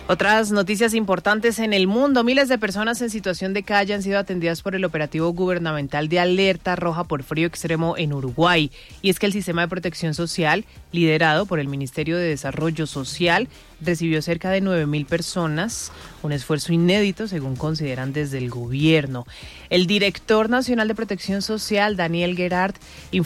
Otras noticias importantes en el mundo. Miles de personas en situación de calle han sido atendidas por el operativo gubernamental de alerta roja por frío extremo en Uruguay. Y es que el sistema de protección social, liderado por el Ministerio de Desarrollo Social, recibió cerca de 9.000 personas, un esfuerzo inédito según consideran desde el gobierno. El director nacional de Protección Social, Daniel Gerard,